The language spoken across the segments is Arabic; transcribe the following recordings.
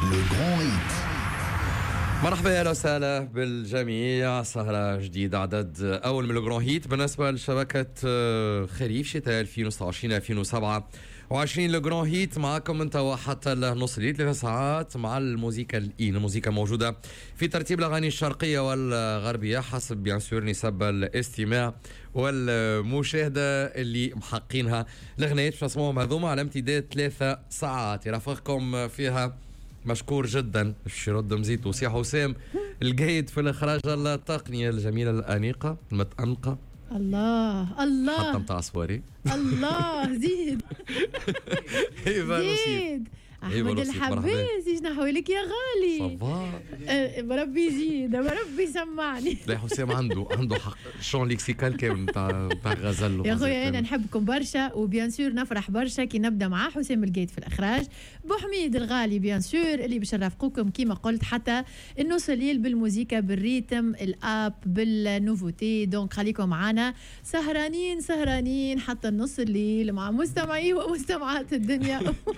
Le Grand Hit. مرحبا اهلا وسهلا بالجميع. سهرة جديدة عدد أول من الجران هيت بالنسبة لشبكة خريف شتاء 2026-2027 الجران هيت معكم من توا حتى النص الليل 3 ساعات مع الموسيقى الموسيقى موجودة في ترتيب الأغاني الشرقية والغربية حسب بيان سور نسب الاستماع والمشاهدة اللي محقينها الأغنيات باش نسمعهم هذوما على امتداد 3 ساعات يرافقكم فيها مشكور جدا الشرد مزيد وسي حسام الجيد في الاخراج التقنيه الجميله الانيقه المتانقه. الله الله حتى متاع صواري. الله زيد زيد احمد الحباس يجنحوا لك يا غالي. صباح بربي يزيد بربي يسمعني. لا حسام عنده حق شون ليكسيكال كامل نتاع غزل. يا خويا انا نحبكم برشا وبيان سور نفرح برشا كي نبدا مع حسام الجيد في الاخراج، بوحميد الغالي بيان سور اللي باش نرافقوكم كيما قلت حتى النص الليل بالموسيقى بالريتم الاب بالنوفوتي. دونك خليكم معنا سهرانين حتى النص الليل مع مستمعي ومستمعات الدنيا.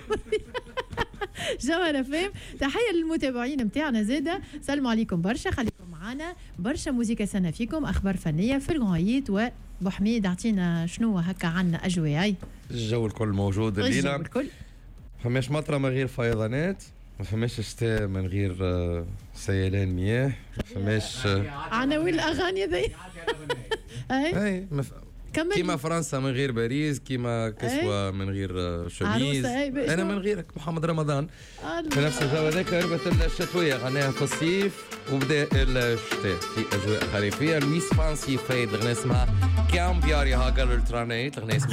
جوهرة فهم. تحية للمتابعين متاعنا زادة، سلموا عليكم برشا، خليكم معنا برشا موسيقى سنة فيكم، أخبار فنية في الغايت. وبحميد أعطينا شنو هكا عنا أجواء. الجو الكل موجود الليلة، فماش مطرة من غير فيضانات، ما فماش شتاء من غير سيلان مياه، ما فماش عناوين الأغاني ذي. أي كيما فرنسا من غير باريس، كيما كسوة من غير شميز. انا من غيرك محمد رمضان في نفس الجو هذاك. هربت الشتويه غناها في الصيف وبدا الشتاء في اجواء خريفيه. لويس فانسي فايد الاغنيه اسمها كامبياري هاجر الترانيت، الاغنيه اسمها